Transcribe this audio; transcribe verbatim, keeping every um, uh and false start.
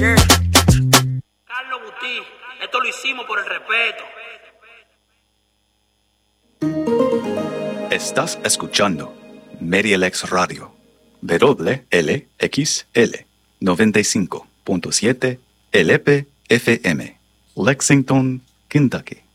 Carlos Buti, esto lo hicimos por el respeto. Estás escuchando Medialex Radio, W L X L noventa y cinco punto siete L P F M, Lexington, Kentucky.